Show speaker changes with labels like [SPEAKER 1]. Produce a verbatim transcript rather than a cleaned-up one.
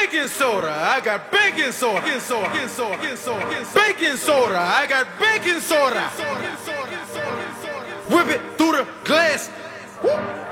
[SPEAKER 1] baking soda. I got baking soda. Baking soda. Baking soda. Baking soda. Baking soda. I got baking soda. Whip it.